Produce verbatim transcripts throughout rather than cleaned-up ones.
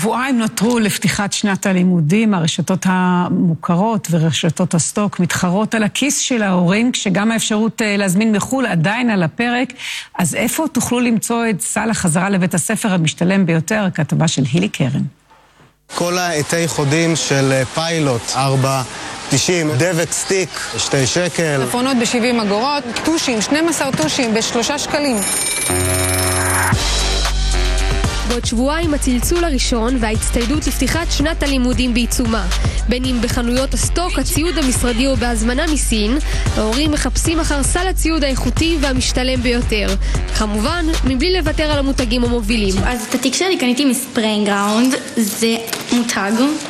שבועיים נותרו לפתיחת שנת הלימודים. הרשתות המוכרות ורשתות הסטוק מתחרות על הכיס של ההורים, כשגם האפשרות להזמין מחול עדיין על הפרק. אז איפה תוכלו למצוא את סל החזרה לבית הספר המשתלם ביותר? כתבה של הילי קרן. כל העטי חודים של פיילוט, ארבע תשעים, דבק סטיק, שתי שקל. טלפונות ב-שבעים אגורות, טושים, שנים עשר טושים בשלושה שקלים. בעוד שבועיים הצלצול הראשון וההצטיידות לפתיחת שנת הלימודים בעיצומה. בין אם בחנויות הסטוק, הציוד המשרדי או בהזמנה מסין, ההורים מחפשים אחר סל הציוד האיכותי והמשתלם ביותר. כמובן, מבלי לוותר על המותגים המובילים. אז את התיק שלי קניתי מספרינג גראונד, זה מותג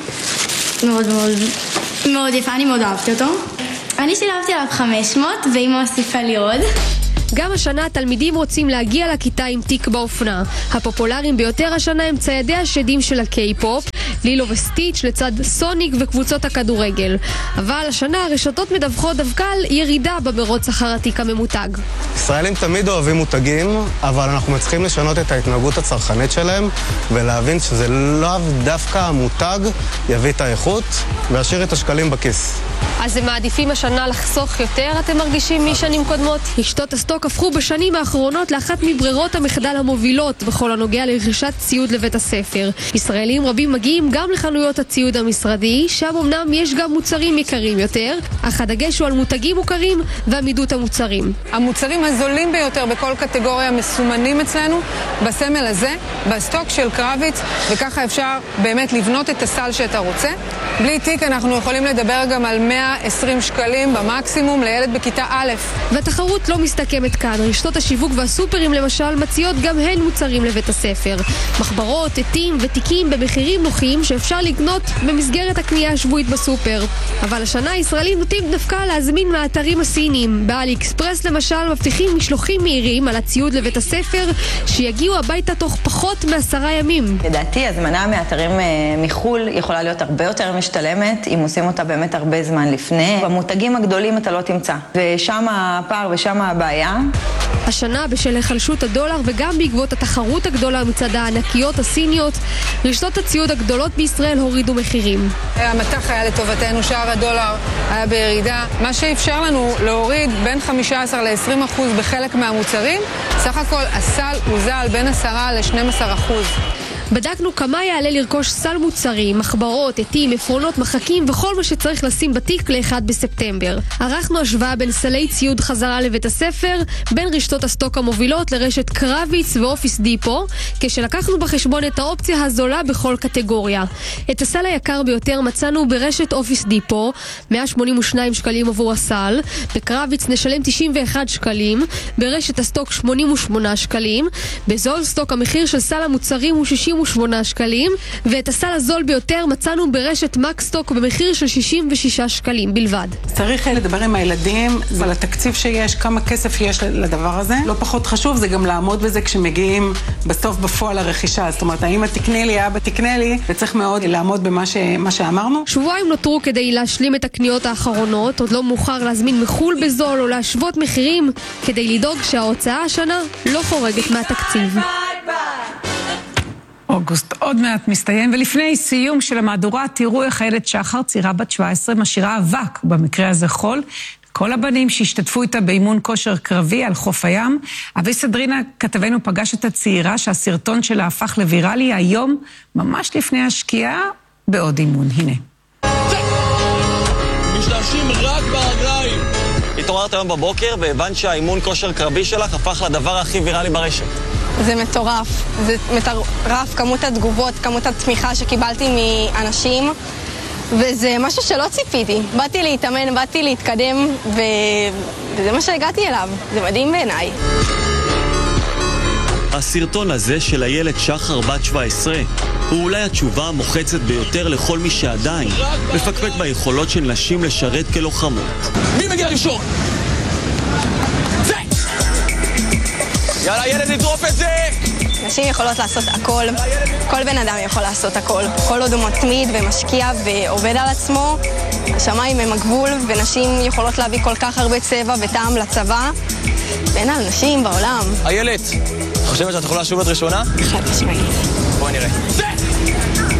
מאוד מאוד מאוד יפה, אני מאוד אהבתי אותו. אני שילבתי עליו חמש מאות ואמא הוסיפה לי עוד. גם השנה התלמידים רוצים להגיע לכיתה עם תיק באופנה. הפופולריים ביותר השנה הם ציידי השדים של הקיי-פופ, לילו וסטיץ' לצד סוניק וקבוצות הכדורגל. אבל השנה הרשתות מדווחות דווקא על ירידה במרוץ אחר התיק הממותג. ישראלים תמיד אוהבים מותגים, אבל אנחנו מצליחים לשנות את ההתנהגות הצרכנית שלהם ולהבין שזה לא דווקא המותג יביא את האיכות וישאיר את השקלים בכיס. אז הם מעדיפים השנה לחסוך יותר, אתם מרגישים משנים קודמות? רשתות הסטוק הפכו בשנים האחרונות לאחת מברירות המחדל המובילות בכל הנוגע לרכישת ציוד לבית הספר. ישראלים רבים מגיעים גם לחנויות הציוד המשרדי, שם אמנם יש גם מוצרים יקרים יותר, אך הדגש הוא על מותגים מוכרים ועמידות המוצרים. המוצרים הזולים ביותר בכל קטגוריה מסומנים אצלנו בסמל הזה, בסטוק של קרביץ, וככה אפשר באמת לבנות את הסל שאתה רוצה. בלי תיק אנחנו יכולים לדבר גם על מאה ועשרים שקלים במקסימום לילד בכיתה א'. והתחרות לא מסתכמת כאן. רשתות השיווק והסופרים למשל מציעות גם הן מוצרים לבית הספר. מחברות, עטים ותיקים במחירים נוחים שאפשר לקנות במסגרת הקנייה השבועית בסופר. אבל השנה הישראלים נוטים דווקא להזמין מהאתרים הסיניים. באלי אקספרס למשל מבטיחים משלוחים מהירים על הציוד לבית הספר שיגיעו הביתה תוך פחות מעשרה ימים. לדעתי הזמנה מאתרים מחול יכולה להיות הרבה יותר משתלמת אם עושים אותה באמת הרבה זמן לפני. במותגים הגדולים אתה לא תמצא. ושם הפער ושם הבעיה. השנה בשל החלשות הדולר וגם בעקבות התחרות הגדולה מצד הענקיות הסיניות, רשתות הציוד הגדולות בישראל הורידו מחירים. המתח היה לטובתנו, שער הדולר היה בירידה, מה שאפשר לנו להוריד בין חמישה עשר לעשרים אחוז בחלק מהמוצרים. סך הכל הסל הוזל בין עשרה ל-שנים עשר אחוז. בדקנו כמה יעלה לרכוש סל מוצרים, מחברות, עטים, עפרונות, מחקים וכל מה שצריך לשים בתיק ל-אחד בספטמבר. ערכנו השוואה בין סלי ציוד חזרה לבית הספר, בין רשתות הסטוק המובילות לרשת קרביץ ואופיס דיפו, כשלקחנו בחשבון את האופציה הזולה בכל קטגוריה. את הסל היקר ביותר מצאנו ברשת אופיס דיפו, מאה שמונים ושניים שקלים עבור הסל, בקרביץ נשלם תשעים ואחד שקלים, ברשת הסטוק שמונים ושמונה שקלים, בזול סטוק המחיר של סל המוצרים הוא שישים ושמונה שקלים, ואת הסל הזול ביותר מצאנו ברשת מקסטוק במחיר של שישים ושישה שקלים בלבד. צריך לדבר עם הילדים על התקציב שיש, כמה כסף יש לדבר הזה. לא פחות חשוב זה גם לעמוד בזה כשמגיעים בסוף בפועל הרכישה. זאת אומרת, האמא תקנה לי, האבא תקנה לי, וצריך מאוד לעמוד במה ש... מה שאמרנו. שבועיים נותרו כדי להשלים את הקניות האחרונות, עוד לא מאוחר להזמין מחול בזול או להשוות מחירים, כדי לדאוג שההוצאה השנה לא חורגת מהתקציב. אוגוסט עוד מעט מסתיים, ולפני סיום של המהדורה תראו איך הילד שחר, צעירה בת שבע עשרה, משאירה אבק, במקרה הזה חול. כל הבנים שהשתתפו איתה באימון כושר קרבי על חוף הים. אבי סדרינה כתבנו פגש את הצעירה שהסרטון שלה הפך לוויראלי היום, ממש לפני השקיעה, בעוד אימון. הנה. משתמשים רק ברגליים. התעוררת היום בבוקר והבנת שהאימון כושר קרבי שלך הפך לדבר הכי ויראלי ברשת. זה מטורף, זה מטורף, כמות התגובות, כמות התמיכה שקיבלתי מאנשים, וזה משהו שלא ציפיתי. באתי להתאמן, באתי להתקדם, ו... וזה מה שהגעתי אליו. זה מדהים בעיניי. הסרטון הזה של הילד שחר בת שבע עשרה הוא אולי התשובה המוחצת ביותר לכל מי שעדיין מפקפק ביכולות של נשים לשרת כלוחמות. מי מגיע ראשון? יאללה, ילד נטרוף את זה! נשים יכולות לעשות הכל, כל בן אדם יכול לעשות הכל. כל עוד הוא מתמיד ומשקיע ועובד על עצמו, השמיים הם הגבול, ונשים יכולות להביא כל כך הרבה צבע וטעם לצבא. בין על נשים בעולם. איילת, חושבת שאת יכולה לשוב את ראשונה? חד משמעית. בואי נראה.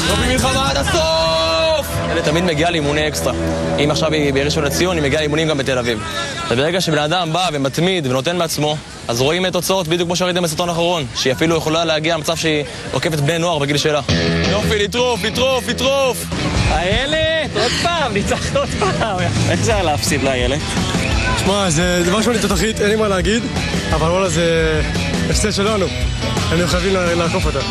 לא במלחמה עד הסוף! אני תמיד מגיע לאימוני אקסטרה. אם עכשיו היא בראשון לציון, היא מגיעה לאימונים גם בתל אביב. וברגע שבן אדם בא ומתמיד ונותן מעצמו, אז רואים את תוצאות בדיוק כמו שראיתם בסרטון האחרון, שהיא אפילו יכולה להגיע למצב שהיא עוקפת בני נוער בגיל שלה. יופי, לטרוף, לטרוף, לטרוף! איילת, עוד פעם, ניצחת עוד פעם. איך זה היה להפסיד לאיילת? שמע, זה דבר שמולי תותחית, אין לי מה להגיד, אבל וואלה זה הפסד שלנו. היינו חייבים לעקוף אותה.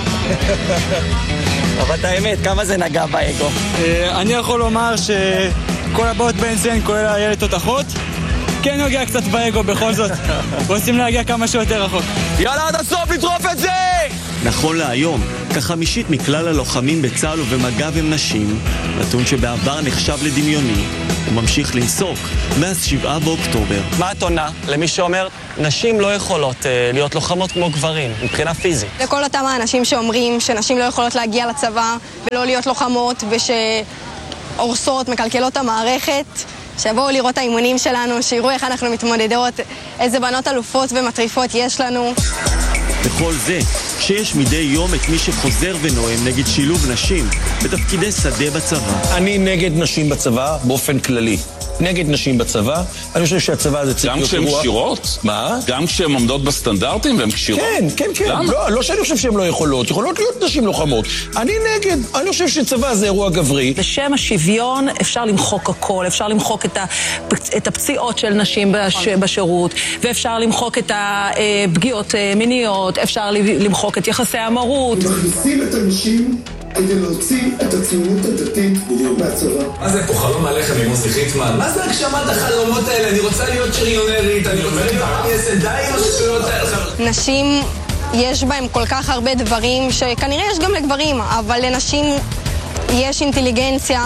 אבל את האמת, כמה זה נגע באגו? אני יכול לומר שכל הבאות באנסיין, כולל איילת תותחות, כן נוגע קצת באגו בכל זאת. רוצים להגיע כמה שיותר רחוק. יאללה, עד הסוף, לטרוף את זה! נכון להיום, כחמישית מכלל הלוחמים בצה"ל ובמג"ב הם נשים, נתון שבעבר נחשב לדמיוני, וממשיך לנסוק מאז שבעה באוקטובר. מה את עונה למי שאומר, נשים לא יכולות אה, להיות לוחמות כמו גברים, מבחינה פיזית? לכל אותם האנשים שאומרים שנשים לא יכולות להגיע לצבא ולא להיות לוחמות ושהורסות, מקלקלות המערכת, שיבואו לראות את האימונים שלנו, שיראו איך אנחנו מתמודדות, איזה בנות אלופות ומטריפות יש לנו. בכל זה, כשיש מדי יום את מי שחוזר ונואם נגד שילוב נשים בתפקידי שדה בצבא. אני נגד נשים בצבא באופן כללי. נגד נשים בצבא, אני חושב שהצבא הזה צריך להיות אירוע... גם כשהן קשירות? מה? גם כשהן עומדות בסטנדרטים והן קשירות? כן, כן, כן. למה? לא, לא שאני חושב שהן לא יכולות, יכולות להיות נשים לוחמות. אני נגד, אני חושב שצבא זה אירוע גברי. בשם השוויון אפשר למחוק הכל, אפשר למחוק את, הפצ... את הפציעות של נשים בש... בשירות, ואפשר למחוק את הפגיעות מיניות, אפשר למחוק את יחסי המרות. מכניסים את הנשים כדי להוציא את הציונות הדתית מהצבא. מה זה פה חלום עליכם עם מוסי חיטמן? מה זה הגשמת החלומות האלה? אני רוצה להיות שריונרית, אני רוצה להיות... אני אעשה די עם השטויות האלה. נשים, יש בהם כל כך הרבה דברים שכנראה יש גם לגברים, אבל לנשים יש אינטליגנציה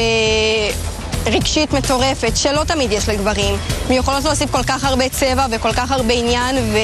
ורגשית מטורפת שלא תמיד יש לגברים. הן יכולות להוסיף כל כך הרבה צבע וכל כך הרבה עניין ו...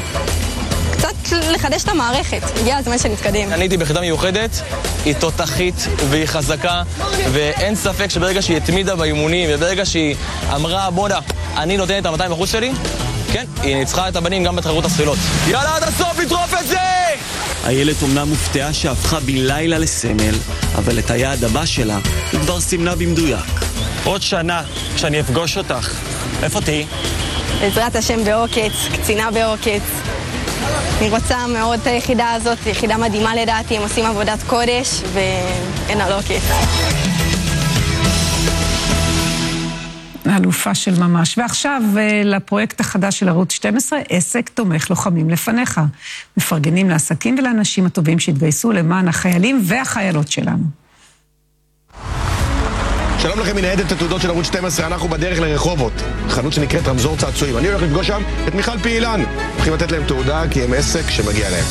קצת לחדש את המערכת, הגיע הזמן שנתקדם. אני הייתי ביחידה מיוחדת, היא תותחית והיא חזקה, ואין ספק שברגע שהיא התמידה באימונים, וברגע שהיא אמרה, בודה, אני נותנת את ה-מאתיים אחוז שלי, כן, היא ניצחה את הבנים גם בתחרות הספילות. יאללה, עד הסוף, לטרוף את זה! איילת אומנם מופתעה שהפכה בן לילה לסמל, אבל את היעד הבא שלה היא כבר סימנה במדויק. עוד שנה, כשאני אפגוש אותך, איפה תהי? בעזרת השם בעוקץ, קצינה בעוקץ. אני רוצה מאוד את היחידה הזאת, יחידה מדהימה לדעתי, הם עושים עבודת קודש ואין על עוקץ. אלופה של ממש. ועכשיו לפרויקט החדש של ערוץ שתים עשרה, עסק תומך לוחמים לפניך. מפרגנים לעסקים ולאנשים הטובים שהתגייסו למען החיילים והחיילות שלנו. שלום לכם, מניידת התעודות של ערוץ שתים עשרה, אנחנו בדרך לרחובות, חנות שנקראת רמזור צעצועים. אני הולך לפגוש שם את מיכל פעילן. הולכים לתת להם תעודה כי הם עסק שמגיע להם.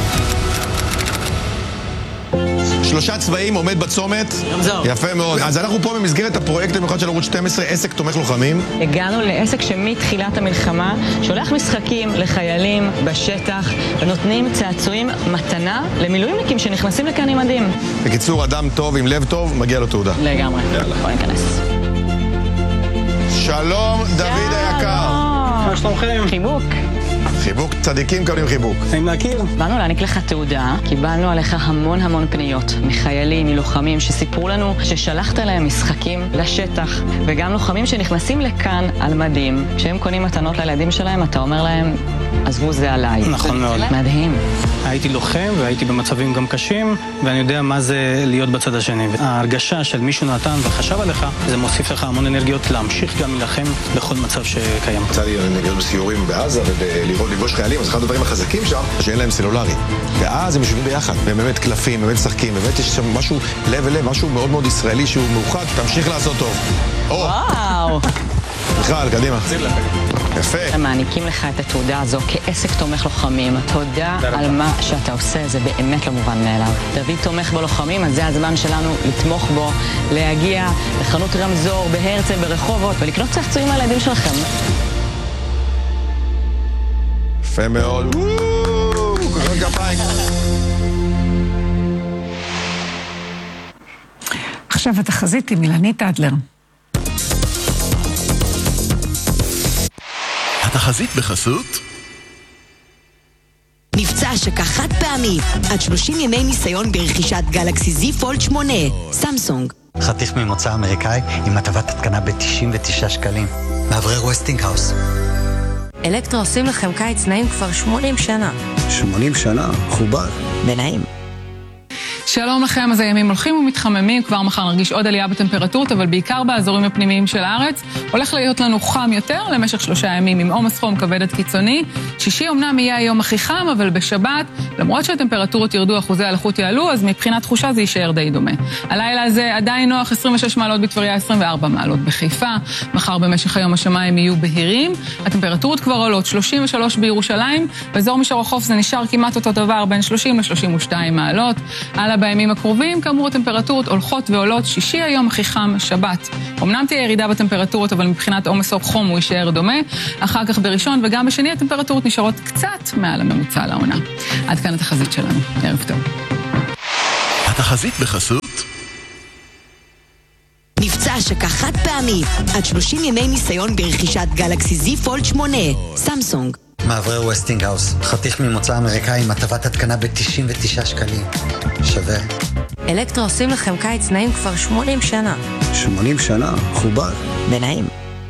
שלושה צבעים, עומד בצומת. רמזור. יפה מאוד. אז אנחנו פה במסגרת הפרויקט המיוחד של ערוץ שתים עשרה, עסק תומך לוחמים. הגענו לעסק שמתחילת המלחמה שולח משחקים לחיילים בשטח ונותנים צעצועים מתנה למילואימניקים שנכנסים לכאן עם מדים. בקיצור, אדם טוב עם לב טוב, מגיע לו תעודה. לגמרי. בוא ניכנס. שלום, דוד היקר. מה שלומכם? חיבוק. חיבוק, צדיקים קבלים חיבוק. נעים להכיר. באנו להעניק לך תעודה, קיבלנו עליך המון המון פניות, מחיילים, מלוחמים שסיפרו לנו ששלחת להם משחקים לשטח, וגם לוחמים שנכנסים לכאן על מדים. כשהם קונים מתנות לילדים שלהם, אתה אומר להם, עזבו זה עליי. נכון מאוד. מדהים. הייתי לוחם והייתי במצבים גם קשים, ואני יודע מה זה להיות בצד השני. ההרגשה של מישהו נתן וחשב עליך, זה מוסיף לך המון אנרגיות להמשיך גם להילחם בכל מצב שקיים. יצא לי להיות בסיורים בעזה ולראות לפגוש חיילים, אז אחד הדברים החזקים שם, שאין להם סלולרי. ואז הם יושבים ביחד, והם באמת קלפים, באמת משחקים, באמת יש שם משהו לב אל לב, משהו מאוד מאוד ישראלי שהוא מאוחד, תמשיך לעשות טוב. וואו! מיכל, קדימה. יפה. הם מעניקים לך את התעודה הזו כעסק תומך לוחמים. תודה על מה שאתה עושה, זה באמת לא מובן מאליו. דוד תומך בלוחמים, אז זה הזמן שלנו לתמוך בו, להגיע לחנות רמזור, בהרצל, ברחובות, ולקנות צעצועים על הילדים שלכם. יפה מאוד. כוחות כפיים. עכשיו התחזית עם אילנית אדלר. התחזית בחסות? מבצע מבצע השקה חד פעמי, עד שלושים ימי ניסיון ברכישת גלקסי זי פולד שמונה, סמסונג. חתיך ממוצא אמריקאי עם הטבת התקנה ב-תשעים ותשעה שקלים. מאוורר ווסטינגהאוס. אלקטרה עושים לכם קיץ נעים כבר שמונים שנה. שמונים שנה? חובל. בנעים. שלום לכם, אז הימים הולכים ומתחממים, כבר מחר נרגיש עוד עלייה בטמפרטורות, אבל בעיקר באזורים הפנימיים של הארץ. הולך להיות לנו חם יותר למשך שלושה ימים עם עומס חום כבד עד קיצוני. שישי אומנם יהיה היום הכי חם, אבל בשבת, למרות שהטמפרטורות ירדו, אחוזי הלחות יעלו, אז מבחינת תחושה זה יישאר די דומה. הלילה הזה עדיין נוח, עשרים ושש מעלות בטבריה, עשרים וארבע מעלות בחיפה. מחר במשך היום השמיים יהיו בהירים. הטמפרטורות כבר עולות, שלושים ושלוש בירושלים. באזור מישור החוף זה נשאר כמעט אותו דבר, בין שלושים ל-שלושים ושתיים מעלות. הלאה בימים הקרובים, כאמור, הטמפרטורות הולכות ועולות. שישי היום הכי חם, שבת. אמנם תהיה ירידה בטמפרטורות, אבל מבחינת עומס חום הוא יישאר דומה. אחר כך בראשון וגם בשני הטמפרטורות נשארות קצת מעל הממוצע לעונה. עד כאן התחזית שלנו. ערב טוב. התחזית בחסות מבצע השקה חד פעמי, עד שלושים ימי ניסיון ברכישת גלקסי זי פולד שמונה, סמסונג. מאוורר ווסטינגהאוס. חתיך ממוצא אמריקאי עם הטבת התקנה ב-תשעים ותשעה שקלים. שווה. אלקטרה עושים לכם קיץ נעים כבר שמונים שנה. שמונים שנה? חובל. בנעים.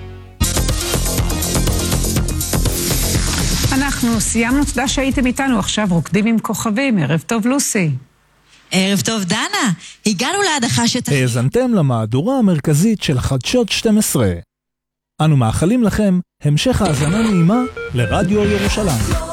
אנחנו סיימנו, תודה שהייתם איתנו, עכשיו רוקדים עם כוכבים. ערב טוב לוסי. ערב טוב דנה, הגענו להדחה שת... האזנתם למהדורה המרכזית של חדשות שתים עשרה. אנו מאחלים לכם המשך האזנה נעימה לרדיו ירושלים.